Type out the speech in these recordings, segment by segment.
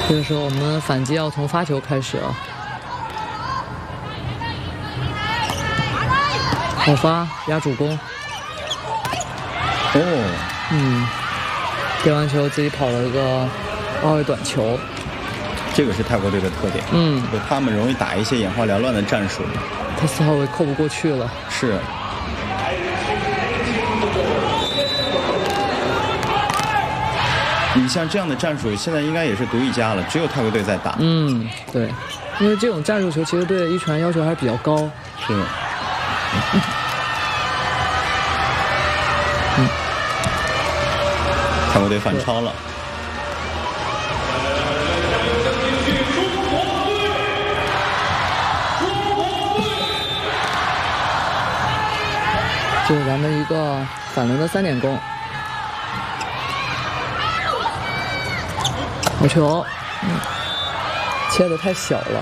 这个时候我们反击要从发球开始啊。好发压主攻。垫完球自己跑了一个2位短球。 这个是泰国队的特点。就他们容易打一些眼花缭乱的战术。 他4号位扣不过去了。 是。你像这样的战术，现在应该也是独一家了，只有泰国队在打。 对，因为这种战术球其实对一传要求还是比较高。 是。泰国队反超了。 这是咱们一个反轮的3点攻。好球，切得太小了。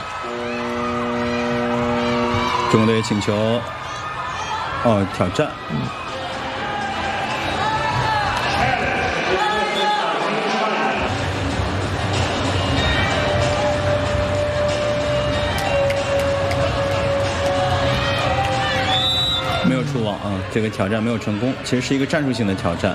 中国队请求挑战。没有出网啊，这个挑战没有成功，其实是一个战术性的挑战。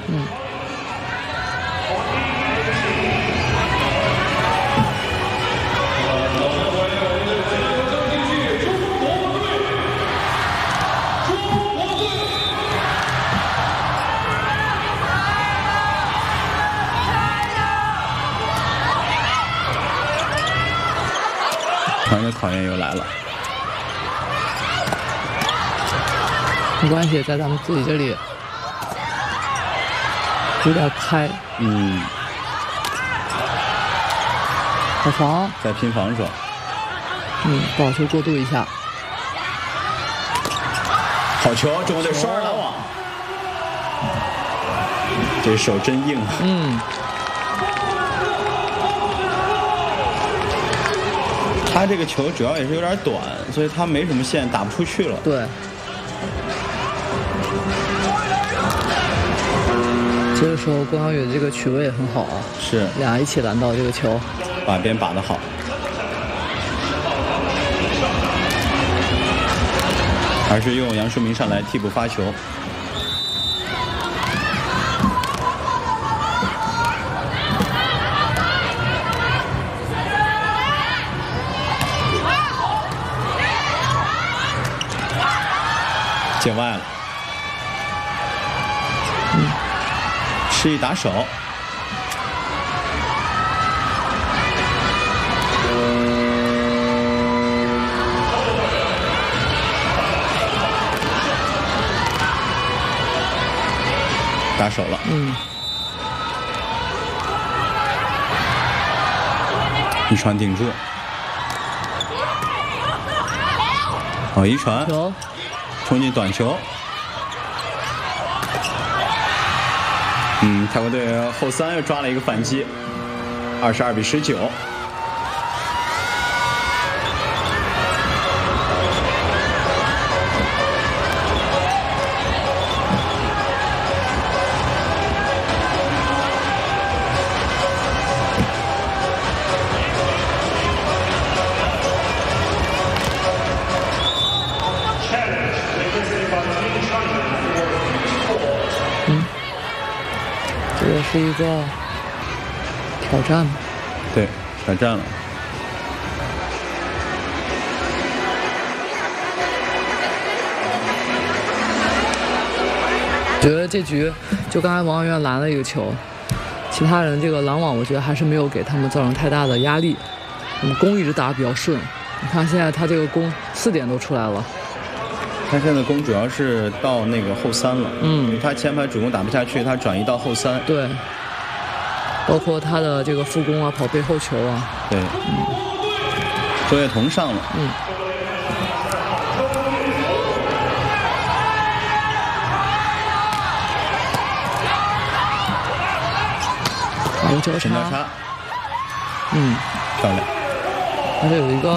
同样的考验又来了。 没关系，在咱们自己这里有点开。好防， 在拼防守。 不好球过渡一下。 好球，中国队双人拦网。这手真硬啊。他这个球主要也是有点短，所以他没什么线，打不出去了。 对。这个时候郭淼宇的这个取位也很好啊。 是。 俩一起拦到这个球， 把边把得好。还是用杨树明上来替补发球。界外了。示意打手。打手了。一传顶住。一传。冲进短球。泰国队后3又抓了一个反击，22比19。 这也是一个挑战。 对，挑战了。 觉得这局就刚才王媛拦了一个球，其他人这个拦网我觉得还是没有给他们造成太大的压力。那么攻一直打得比较顺，你看现在他这个攻4点都出来了。 他现在攻主要是到那个后3了，他前排主攻打不下去，他转移到后3。 对，包括他的这个副攻啊，跑背后球啊。 对，周叶彤上了。 有交叉。 漂亮。 还是有一个。